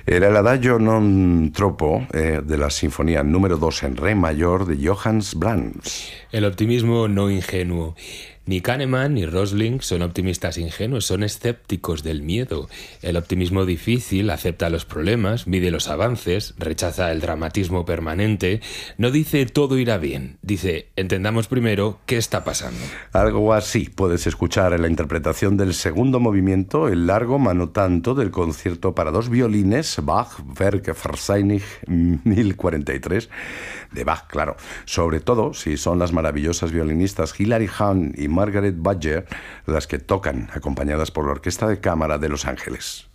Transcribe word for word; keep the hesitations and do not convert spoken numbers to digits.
Era el Adagio non troppo eh, de la Sinfonía número dos en Re mayor de Johannes Brahms. El optimismo no ingenuo. Ni Kahneman ni Rosling son optimistas ingenuos, son escépticos del miedo. El optimismo difícil acepta los problemas, mide los avances, rechaza el dramatismo permanente. No dice todo irá bien, dice entendamos primero qué está pasando. Algo así puedes escuchar en la interpretación del segundo movimiento, el largo mano tanto del concierto para dos violines, Bach, Werk Verseinig mil cuarenta y tres, de Bach, claro. Sobre todo si son las maravillosas violinistas Hilary Hahn y Margaret Badger las que tocan, acompañadas por la Orquesta de Cámara de Los Ángeles.